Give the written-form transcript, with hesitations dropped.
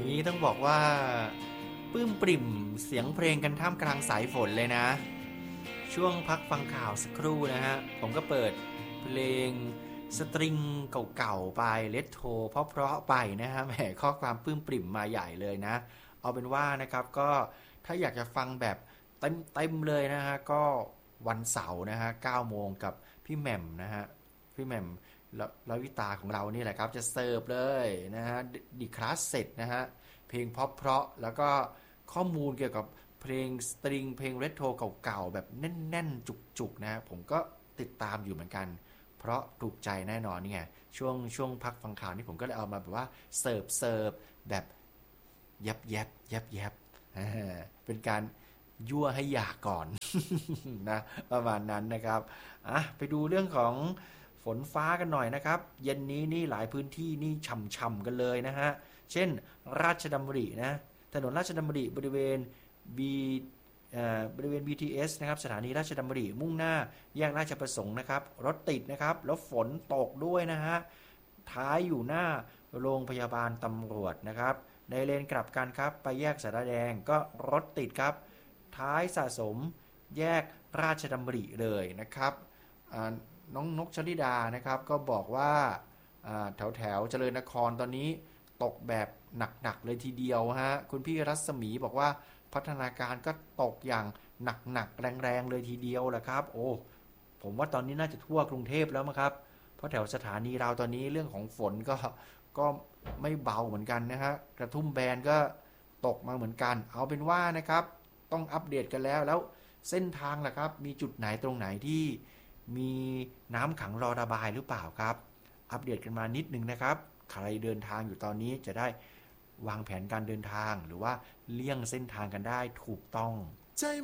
อย่างนี้ต้องบอกว่าปลื้มปริ่มเสียงเพลงกันท่ามกลางสายฝนเลยนะช่วงพักฟังข่าวสักครู่นะฮะผมก็เปิดเพลงสตริงเก่าๆไปเลทโทเพราะๆไปนะฮะแหมข้อความปลื้มปริ่มมาใหญ่เลยนะเอาเป็นว่านะครับก็ถ้าอยากจะฟังแบบเต็มเลยนะฮะก็วันเสาร์นะฮะ9 โมงกับพี่แหม่มนะฮะพี่แหม่มลวิตาของเรานี่แหละครับจะเสิร์ฟเลยนะฮะดีคลาสเซ็ตนะฮะเพลงเพราะแล้วก็ข้อมูลเกี่ยวกับเพลงสตริงเพลงเรโทรเก่าๆแบบแน่นๆจุกๆนะฮะผมก็ติดตามอยู่เหมือนกันเพราะถูกใจแน่นอนนี่ไงช่วงพักฟังข่าวนี่ผมก็เลยเอามาแบบว่าเสิร์ฟแบบยับเป็นการยั่วให้อยากก่อน นะประมาณนั้นนะครับไปดูเรื่องของฝนฟ้ากันหน่อยนะครับเย็นนี้นี่หลายพื้นที่นี่ฉ่ำๆกันเลยนะฮะเช่นราชดำรินะถนนราชดำริบริเวณ B บริเวณ BTS นะครับสถานีราชดำริมุ่งหน้าแยกราชประสงค์นะครับรถติดนะครับแล้วฝนตกด้วยนะฮะท้ายอยู่หน้าโรงพยาบาลตำรวจนะครับในเลนกลับกันครับไปแยกสารแดงก็รถติดครับท้ายสะสมแยกราชดำริเลยนะครับน้องนกชลิดานะครับก็บอกว่าแถวเจริญนครตอนนี้ตกแบบหนักๆเลยทีเดียวฮะคุณพี่รัศมีบอกว่าพัฒนาการก็ตกอย่างหนักแรงๆเลยทีเดียวแหละครับโอ้ผมว่าตอนนี้น่าจะทั่วกรุงเทพแล้วมั้งครับเพราะแถวสถานีเราตอนนี้เรื่องของฝนก็ไม่เบาเหมือนกันนะฮะกระทุ่มแบนก็ตกมาเหมือนกันเอาเป็นว่านะครับต้องอัปเดตกันแล้วเส้นทางล่ะครับมีจุดไหนตรงไหนที่มีน้ำขังรอระบายหรือเปล่าครับอัปเดตกันมานิดนึงนะครับใครเดินทางอยู่ตอนนี้จะได้วางแผนการเดินทางหรือว่าเลี่ยงเส้นทางกันได้ถูกต้องใจ